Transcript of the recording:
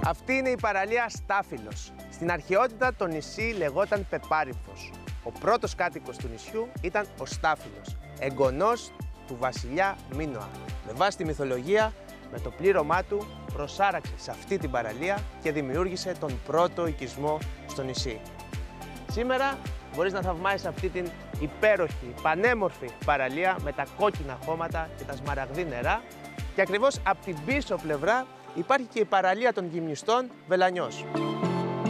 Αυτή είναι η παραλία Στάφυλος. Στην αρχαιότητα το νησί λεγόταν Πεπάριθος. Ο πρώτος κάτοικος του νησιού ήταν ο Στάφυλος, εγγονός του βασιλιά Μίνωα. Με βάση τη μυθολογία, με το πλήρωμά του προσάραξε σε αυτή την παραλία και δημιούργησε τον πρώτο οικισμό στο νησί. Σήμερα μπορείς να θαυμάσεις αυτή την υπέροχη, πανέμορφη παραλία με τα κόκκινα χώματα και τα σμαραγδί νερά και ακριβώς από την πίσω πλευρά υπάρχει και η παραλία των γυμνιστών Βελανιός.